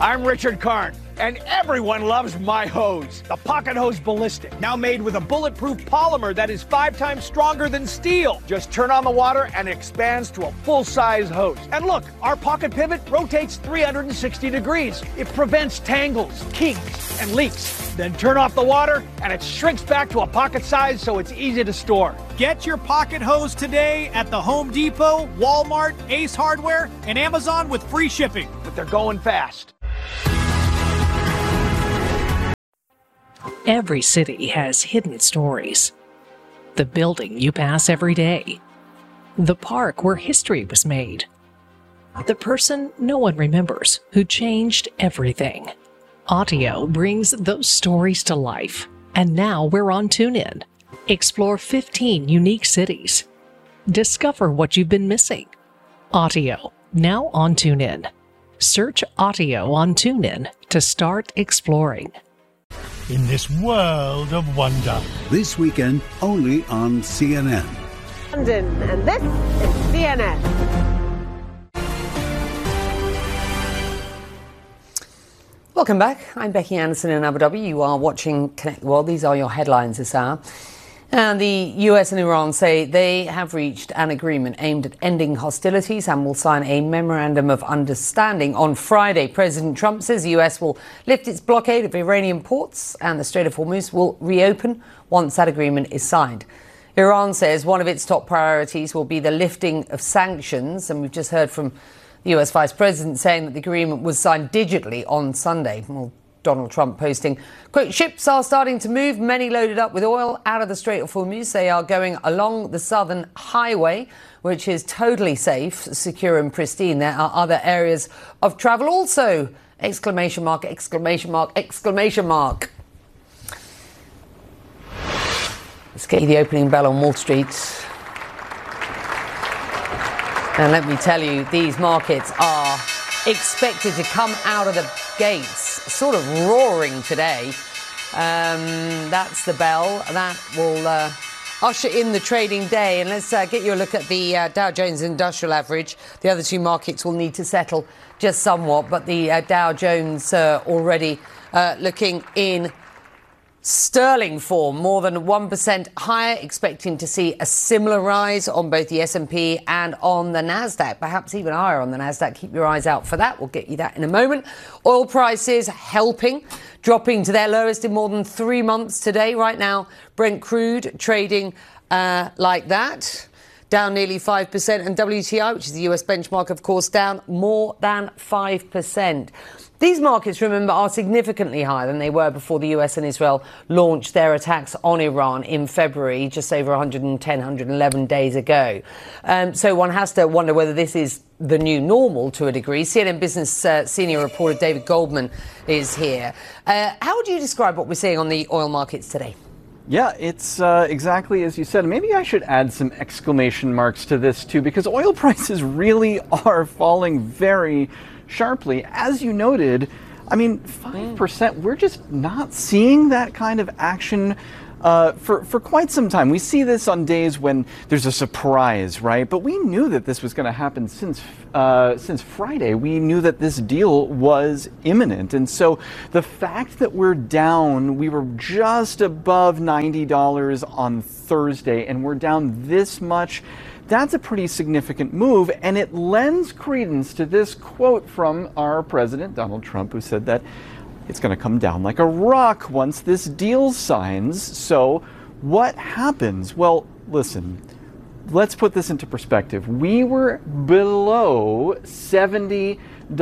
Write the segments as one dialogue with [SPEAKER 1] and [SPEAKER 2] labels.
[SPEAKER 1] I'm Richard Karn, and everyone loves my hose. The Pocket Hose Ballistic, now made with a bulletproof polymer that is 5 times stronger than steel. Just turn on the water and it expands to a full-size hose. And look, our Pocket Pivot rotates 360 degrees. It prevents tangles, kinks, and leaks. Then turn off the water and it shrinks back to a pocket size so it's easy to store.
[SPEAKER 2] Get your Pocket Hose today at the Home Depot, Walmart, Ace Hardware, and Amazon with free shipping.
[SPEAKER 1] But they're going fast.
[SPEAKER 3] Every city has hidden stories. The building you pass every day. The park where history was made. The person no one remembers who changed everything. Audio brings those stories to life. And now we're on TuneIn. Explore 15 unique cities. Discover what you've been missing. Audio, now on TuneIn. Search Audio on TuneIn to start exploring.
[SPEAKER 4] In this world of wonder.
[SPEAKER 5] This weekend, only on CNN.
[SPEAKER 6] London, and this is CNN. Welcome back. I'm Becky Anderson in Abu Dhabi. You are watching Connect the World. These are your headlines this hour. And the US and Iran say they have reached an agreement aimed at ending hostilities and will sign a memorandum of understanding on Friday. President Trump says the US will lift its blockade of Iranian ports and the Strait of Hormuz will reopen once that agreement is signed. Iran says one of its top priorities will be the lifting of sanctions, and we've just heard from the US Vice President saying that the agreement was signed digitally on Sunday. Well, Donald Trump posting, quote, ships are starting to move, many loaded up with oil out of the Strait of Hormuz. They are going along the southern highway, which is totally safe, secure and pristine. There are other areas of travel also, exclamation mark, exclamation mark, exclamation mark. Let's get you the opening bell on Wall Street. And let me tell you, these markets are expected to come out of the gates sort of roaring today. That's the bell. That will usher in the trading day. And let's get you a look at the Dow Jones Industrial Average. The other two markets will need to settle just somewhat, but the Dow Jones already looking in sterling form, more than 1% higher, expecting to see a similar rise on both the S&P and on the Nasdaq, perhaps even higher on the Nasdaq. Keep your eyes out for that. We'll get you that in a moment. Oil prices helping, dropping to their lowest in more than 3 months today. Right now, Brent crude trading like that, down nearly 5%, and WTI, which is the US benchmark, of course, down more than 5%. These markets, remember, are significantly higher than they were before the US and Israel launched their attacks on Iran in February, just over 110, 111 days ago. So one has to wonder whether this is the new normal to a degree. CNN Business senior reporter David Goldman is here. How would you describe what we're seeing on the oil markets today?
[SPEAKER 7] Yeah, it's exactly as you said. Maybe I should add some exclamation marks to this too, because oil prices really are falling very sharply. As you noted, I mean, 5%, we're just not seeing that kind of action for quite some time. We see this on days when there's a surprise, right? But we knew that this was going to happen since Friday. We knew that this deal was imminent. And so the fact that we're down, we were just above $90 on Thursday, and we're down this much, that's a pretty significant move, and it lends credence to this quote from our president, Donald Trump, who said that it's going to come down like a rock once this deal signs. So what happens? Well, listen, let's put this into perspective. We were below $70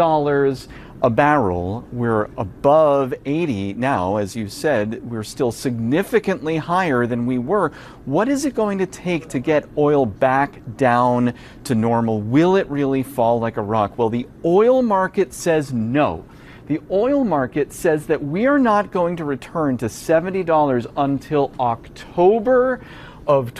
[SPEAKER 7] a barrel. We're above 80 now. As you said, we're still significantly higher than we were. What is it going to take to get oil back down to normal? Will it really fall like a rock? Well, the oil market says no. The oil market says that we are not going to return to $70 until October of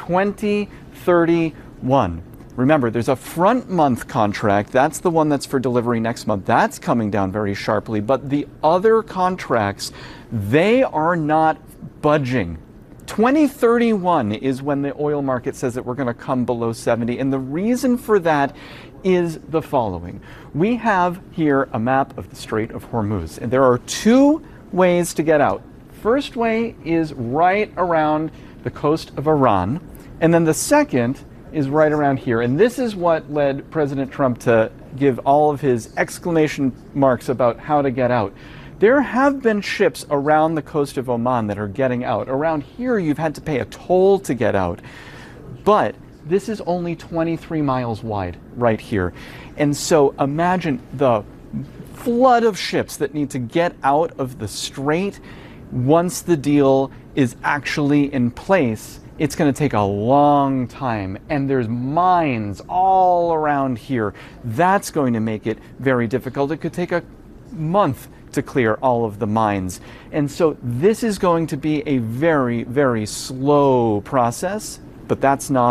[SPEAKER 7] 2031. Remember, there's a front month contract. That's the one that's for delivery next month. That's coming down very sharply. But the other contracts, they are not budging 2031 is when the oil market says that we're going to come below 70. And the reason for that is the following. We have here a map of the Strait of Hormuz, and there are two ways to get out. First way is right around the coast of Iran, and then the second is right around here. And this is what led President Trump to give all of his exclamation marks about how to get out. There have been ships around the coast of Oman that are getting out. Around here, you've had to pay a toll to get out. But this is only 23 miles wide right here. And so imagine the flood of ships that need to get out of the strait. Once the deal is actually in place, it's going to take a long time, and there's mines all around here. That's going to make it very difficult. It could take a month to clear all of the mines. And so this is going to be a very, very slow process, but that's not